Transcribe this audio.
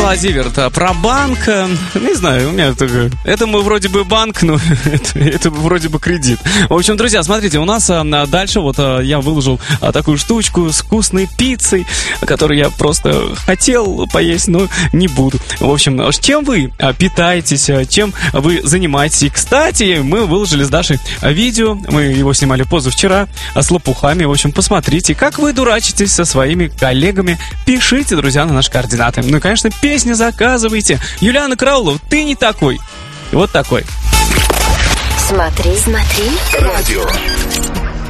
Юла Зиверт про банк. Не знаю, у меня только... Это мы вроде бы банк, но это вроде бы кредит. В общем, друзья, смотрите, у нас дальше вот я выложил такую штучку с вкусной пиццей, которую я просто хотел поесть, но не буду. В общем, чем вы питаетесь, чем вы занимаетесь? И, кстати, мы выложили с Дашей видео, мы его снимали позавчера с лопухами. В общем, посмотрите, как вы дурачитесь со своими коллегами. Пишите, друзья, на наши координаты. Ну и, конечно, песни заказывайте. Юлианна Караулова, ты не такой. Вот такой. Смотри, радио.